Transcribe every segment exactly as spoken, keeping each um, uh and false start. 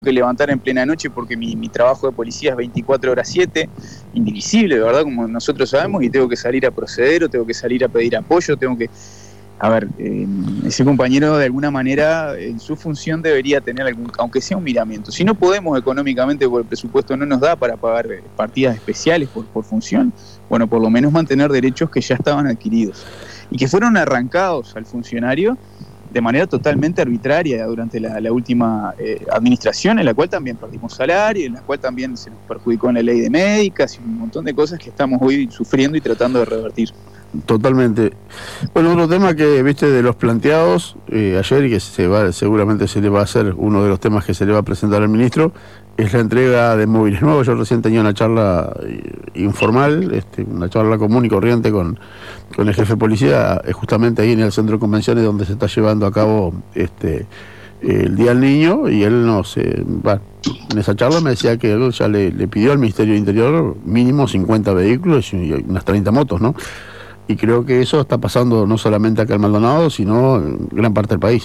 que levantar en plena noche porque mi, mi trabajo de policía es veinticuatro horas siete, indivisible, ¿verdad? Como nosotros sabemos, y tengo que salir a proceder, o tengo que salir a pedir apoyo, tengo que... A ver, eh, ese compañero de alguna manera en su función debería tener algún, aunque sea un miramiento. Si no podemos económicamente, porque el presupuesto no nos da para pagar partidas especiales por, por función, bueno, por lo menos mantener derechos que ya estaban adquiridos y que fueron arrancados al funcionario de manera totalmente arbitraria durante la, la última eh, administración, en la cual también perdimos salario, en la cual también se nos perjudicó en la ley de médicas y un montón de cosas que estamos hoy sufriendo y tratando de revertir. Totalmente. Bueno, otro tema que viste de los planteados eh, ayer y que se va, seguramente se le va a hacer uno de los temas que se le va a presentar al ministro es la entrega de móviles nuevos. Yo recién tenía una charla eh, informal, este, una charla común y corriente con, con el jefe de policía, eh, justamente ahí en el centro de convenciones donde se está llevando a cabo este el Día del Niño, y él nos eh, va, en esa charla me decía que él ya le, le pidió al Ministerio del Interior mínimo cincuenta vehículos y unas treinta motos, ¿no? Y creo que eso está pasando no solamente acá en Maldonado, sino en gran parte del país.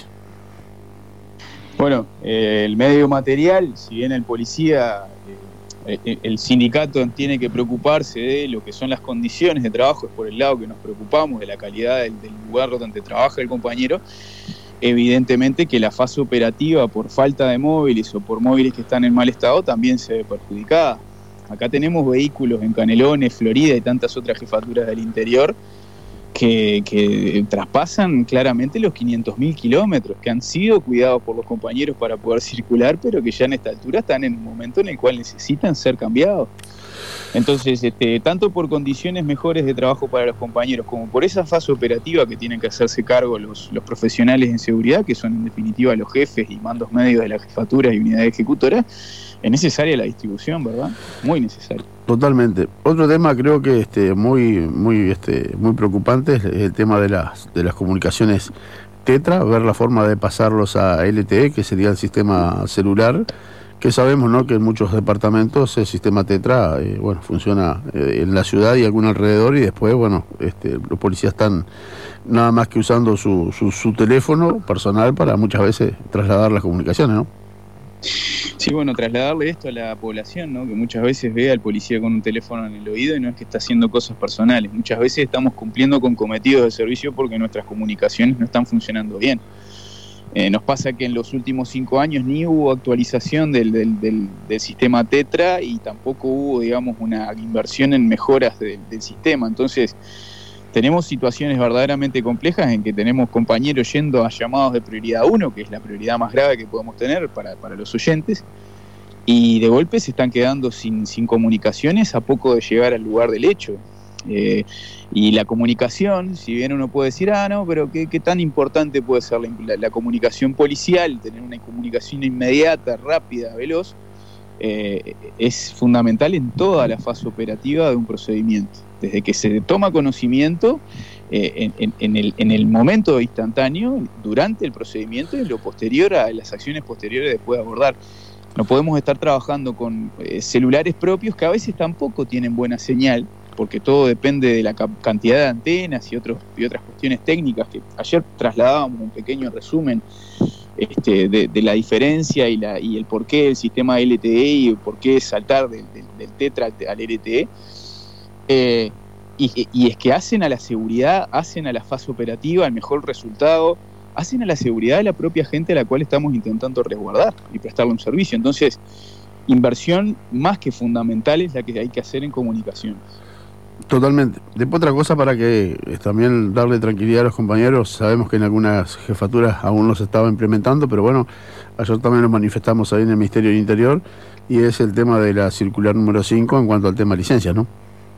Bueno, eh, el medio material, si bien el policía, eh, el sindicato tiene que preocuparse de lo que son las condiciones de trabajo, es por el lado que nos preocupamos, de la calidad del, del lugar donde trabaja el compañero. Evidentemente que la fase operativa, por falta de móviles o por móviles que están en mal estado, también se ve perjudicada. Acá tenemos vehículos en Canelones, Florida y tantas otras jefaturas del interior que, que traspasan claramente los quinientos mil kilómetros, que han sido cuidados por los compañeros para poder circular, pero que ya en esta altura están en un momento en el cual necesitan ser cambiados. Entonces, este, tanto por condiciones mejores de trabajo para los compañeros, como por esa fase operativa que tienen que hacerse cargo los, los profesionales en seguridad, que son en definitiva los jefes y mandos medios de las jefaturas y unidades ejecutoras, es necesaria la distribución, ¿verdad? Muy necesaria. Totalmente. Otro tema creo que este muy muy este muy preocupante es el tema de las de las comunicaciones Tetra, ver la forma de pasarlos a L T E, que sería el sistema celular, que sabemos, ¿no?, que en muchos departamentos el sistema Tetra eh, bueno, funciona eh, en la ciudad y algún alrededor, y después, bueno, este, los policías están nada más que usando su, su, su teléfono personal para muchas veces trasladar las comunicaciones, ¿no? Sí, bueno, trasladarle esto a la población, ¿no?, que muchas veces ve al policía con un teléfono en el oído y no es que está haciendo cosas personales. Muchas veces estamos cumpliendo con cometidos de servicio porque nuestras comunicaciones no están funcionando bien. Eh, nos pasa que en los últimos cinco años ni hubo actualización del, del, del, del sistema Tetra y tampoco hubo, digamos, una inversión en mejoras de, del sistema. Entonces, tenemos situaciones verdaderamente complejas en que tenemos compañeros yendo a llamados de prioridad uno, que es la prioridad más grave que podemos tener para, para los oyentes, y de golpe se están quedando sin, sin comunicaciones a poco de llegar al lugar del hecho. Eh, y la comunicación, si bien uno puede decir, ah, no, pero ¿qué, qué tan importante puede ser la, la, la comunicación policial? Tener una comunicación inmediata, rápida, veloz, eh, es fundamental en toda la fase operativa de un procedimiento. Desde que se toma conocimiento, eh, en, en, el, en el momento instantáneo, durante el procedimiento y lo posterior a las acciones posteriores después de abordar. No podemos estar trabajando con eh, celulares propios que a veces tampoco tienen buena señal, porque todo depende de la cantidad de antenas y, otros, y otras cuestiones técnicas que ayer trasladábamos un pequeño resumen este, de, de la diferencia y, la, y el porqué del sistema L T E y el porqué saltar del, del, del Tetra al L T E. Eh, y, y es que hacen a la seguridad, hacen a la fase operativa el mejor resultado, hacen a la seguridad de la propia gente a la cual estamos intentando resguardar y prestarle un servicio. Entonces, inversión más que fundamental es la que hay que hacer en comunicaciones. Totalmente. Después otra cosa para que eh, también darle tranquilidad a los compañeros, sabemos que en algunas jefaturas aún no se estaba implementando, pero bueno, ayer también nos manifestamos ahí en el Ministerio del Interior, y es el tema de la circular número cinco en cuanto al tema de licencias, ¿no?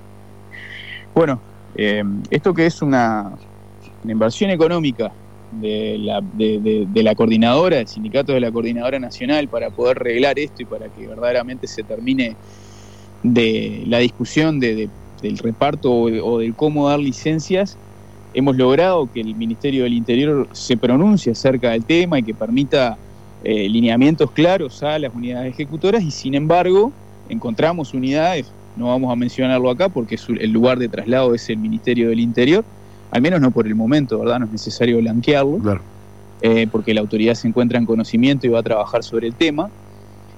Bueno, eh, esto que es una, una inversión económica de la, de, de, de la coordinadora, del sindicato de la Coordinadora Nacional, para poder arreglar esto y para que verdaderamente se termine de la discusión de, de del reparto o, de, o del cómo dar licencias, hemos logrado que el Ministerio del Interior se pronuncie acerca del tema y que permita eh, lineamientos claros a las unidades ejecutoras, y sin embargo encontramos unidades, no vamos a mencionarlo acá porque su, el lugar de traslado es el Ministerio del Interior, al menos no por el momento, ¿verdad? No es necesario blanquearlo, claro. eh, porque la autoridad se encuentra en conocimiento y va a trabajar sobre el tema.